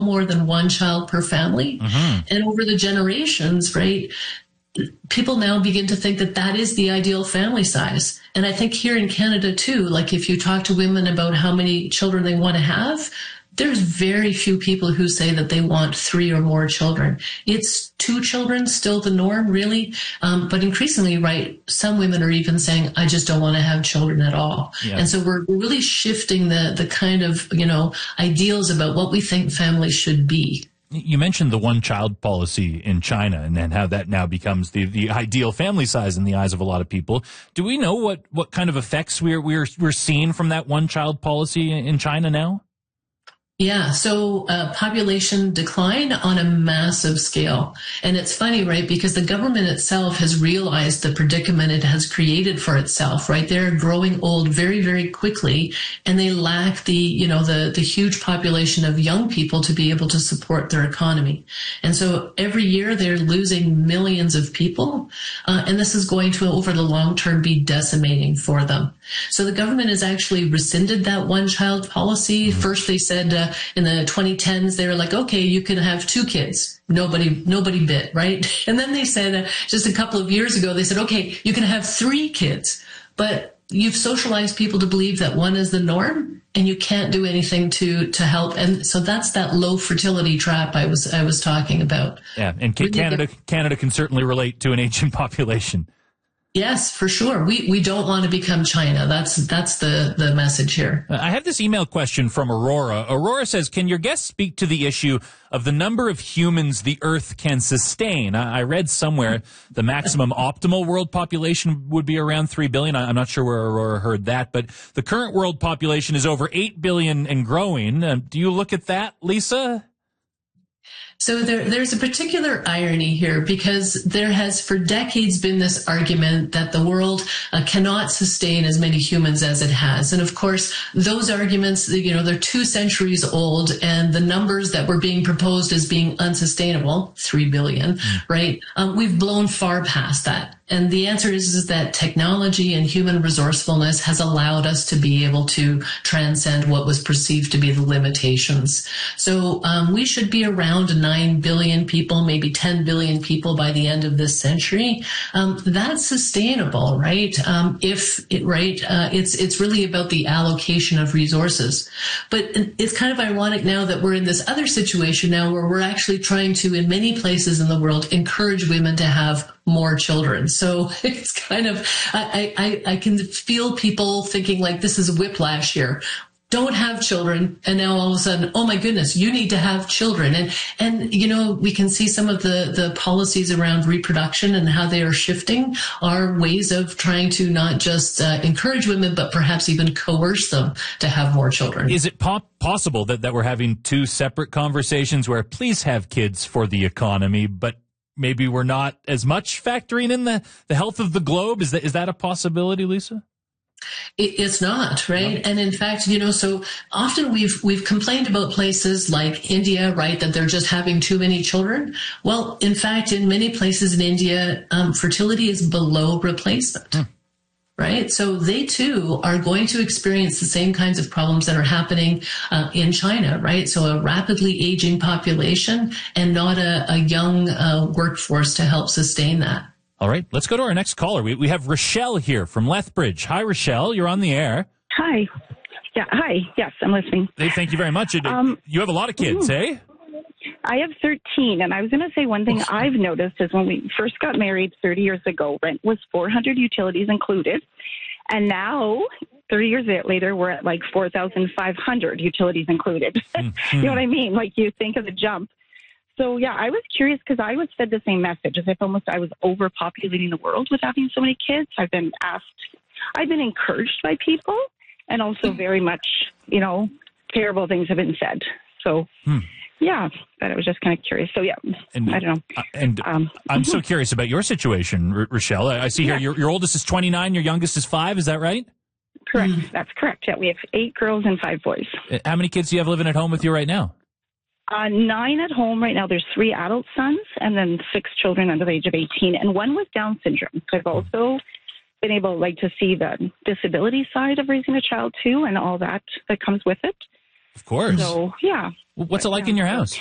more than one child per family. And over the generations, right, people now begin to think that that is the ideal family size. And I think here in Canada too, like if you talk to women about how many children they want to have, there's very few people who say that they want 3 or more children. It's 2 children still the norm, really. But increasingly, right, some women are even saying, I just don't want to have children at all. Yeah. And so we're really shifting the kind of, ideals about what we think families should be. You mentioned the one-child policy in China and then how that now becomes the ideal family size in the eyes of a lot of people. Do we know what kind of effects we're seeing from that one-child policy in China now? Yeah, so population decline on a massive scale. And it's funny, right, because the government itself has realized the predicament it has created for itself, right? They're growing old very, very quickly, and they lack the huge population of young people to be able to support their economy. And so every year they're losing millions of people, and this is going to, over the long term, be decimating for them. So the government has actually rescinded that one-child policy. First, they said in the 2010s, they were like, okay, you can have 2 kids. Nobody bit, right? And then they said, just a couple of years ago, they said, okay, you can have 3 kids. But you've socialized people to believe that 1 is the norm, and you can't do anything to help. And so that's that low fertility trap I was talking about. Yeah, and Canada can certainly relate to an aging population. Yes, for sure. We don't want to become China. That's the message here. I have this email question from Aurora. Aurora says, can your guest speak to the issue of the number of humans the Earth can sustain? I read somewhere the maximum optimal world population would be around 3 billion. I'm not sure where Aurora heard that, but the current world population is over 8 billion and growing. Do you look at that, Lisa? So there's a particular irony here, because there has for decades been this argument that the world cannot sustain as many humans as it has. And of course, those arguments, they're 2 centuries old, and the numbers that were being proposed as being unsustainable, 3 billion, right? We've blown far past that. And the answer is that technology and human resourcefulness has allowed us to be able to transcend what was perceived to be the limitations. So we should be around 9 billion people, maybe 10 billion people by the end of this century. That's sustainable, right? It's really about the allocation of resources. But it's kind of ironic now that we're in this other situation now where we're actually trying to, in many places in the world, encourage women to have more children. So it's kind of, I can feel people thinking like this is whiplash here. Don't have children. And now all of a sudden, oh my goodness, you need to have children. And we can see some of the policies around reproduction and how they are shifting are ways of trying to not just encourage women, but perhaps even coerce them to have more children. Is it possible that we're having 2 separate conversations where please have kids for the economy, but maybe we're not as much factoring in the health of the globe? Is that a possibility, Lisa? It's not, right? No. And in fact, so often we've complained about places like India, right, that they're just having too many children. Well, in fact, in many places in India, fertility is below replacement. Right? So they too are going to experience the same kinds of problems that are happening in China, right? So a rapidly aging population and not a young workforce to help sustain that. All right, let's go to our next caller. We have Rochelle here from Lethbridge. Hi, Rochelle. You're on the air. Hi. Yeah, hi. Yes, I'm listening. Hey, thank you very much. You have a lot of kids, eh? I have 13, and I was going to say one thing I've noticed is when we first got married 30 years ago, rent was 400 utilities included, and now 30 years later, we're at like 4,500 utilities included. You know what I mean? Like you think of the jump. So, yeah, I was curious because I was fed the same message as if almost I was overpopulating the world with having so many kids. I've been encouraged by people, and also very much, terrible things have been said. So, yeah, but I was just kind of curious. So, yeah, I don't know. And I'm so curious about your situation, Rochelle. I see here your oldest is 29, your youngest is 5. Is that right? Correct. That's correct. Yeah, we have 8 girls and 5 boys. How many kids do you have living at home with you right now? 9 at home right now. There's 3 adult sons and then 6 children under the age of 18, and 1 with Down syndrome. So I've also been able to see the disability side of raising a child too, and all that comes with it. Of course. So, yeah. What's it like in your house?